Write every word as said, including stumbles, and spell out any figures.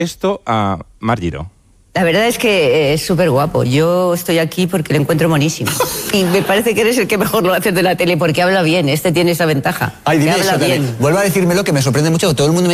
esto a Marc Giró? La verdad es que es súper guapo. Yo estoy aquí porque lo encuentro monísimo. Y me parece que eres el que mejor lo hace de la tele porque habla bien. Este tiene esa ventaja. Ay, dime que habla eso, bien. Vuelva a decírmelo, que me sorprende mucho. Todo el mundo me